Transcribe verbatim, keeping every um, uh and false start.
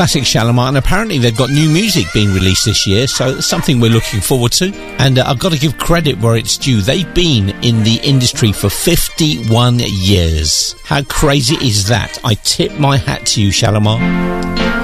Classic Shalimar, and apparently they've got new music being released this year, so it's something we're looking forward to. And uh, I've got to give credit where it's due. They've been in the industry for fifty-one years. How crazy is that? I tip my hat to you, Shalimar.